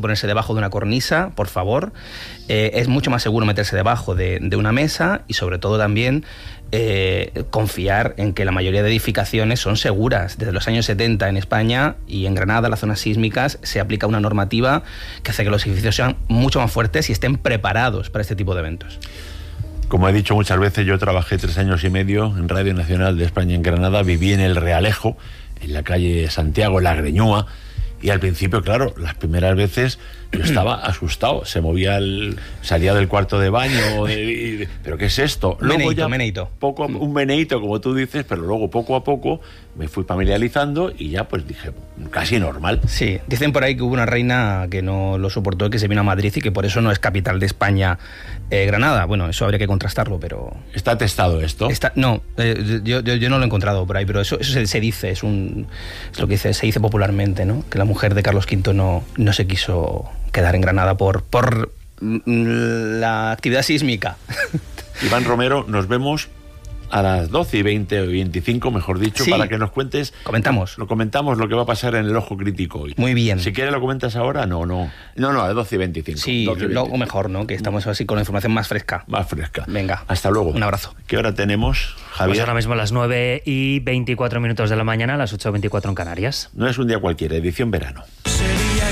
ponerse debajo de una cornisa, por favor. Es mucho más seguro meterse debajo de una mesa y sobre todo también confiar en que la mayoría de edificaciones son seguras. Desde los años 70 en España y en Granada, las zonas sísmicas, se aplica una normativa que hace que los edificios sean mucho más fuertes y estén preparados para este tipo de eventos. Como he dicho muchas veces, yo trabajé 3 años y medio en Radio Nacional de España en Granada, viví en el Realejo, en la calle Santiago, en la Greñúa, y al principio, claro, las primeras veces yo estaba asustado, salía del cuarto de baño, ¿pero qué es esto? Meneíto. Un meneíto, como tú dices, pero luego poco a poco me fui familiarizando y ya pues dije, casi normal. Sí, dicen por ahí que hubo una reina que no lo soportó, que se vino a Madrid y que por eso no es capital de España Granada. Bueno, eso habría que contrastarlo, pero... ¿Está atestado esto? No, yo no lo he encontrado por ahí, pero eso se dice, es lo que se dice popularmente, ¿no? Que la mujer de Carlos V no se quiso quedar en Granada por la actividad sísmica. Iván Romero, nos vemos a las 12:20 o 25, mejor dicho, sí, para que nos cuentes... Comentamos lo que va a pasar en el Ojo Crítico hoy. Muy bien. Si quieres lo comentas ahora, no, a las 12:25. Sí, luego mejor, ¿no? Que estamos así con la información más fresca. Más fresca. Venga. Hasta luego. Un abrazo. ¿Qué hora tenemos, Javier? Pues ahora mismo a las 9:24 de la mañana, a las 8:24 en Canarias. No es un día cualquiera, edición verano.